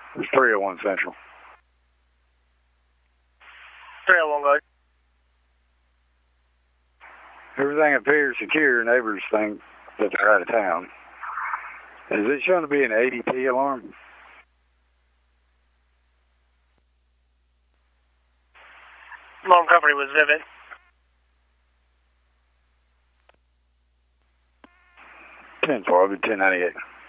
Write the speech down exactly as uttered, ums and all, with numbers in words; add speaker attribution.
Speaker 1: It's three oh one Central.
Speaker 2: three oh one, good.
Speaker 1: Everything appears secure. Neighbors think that they're out of town. Is it showing to be an A D T alarm?
Speaker 2: Alarm company was Vivid.
Speaker 1: ten twelve, ten ninety-eight.